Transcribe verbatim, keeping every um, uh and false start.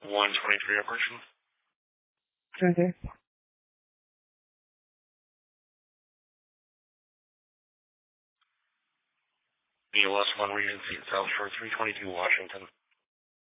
one twenty-three operation. Okay. The L S one Regency, South Shore, three twenty-two, Washington.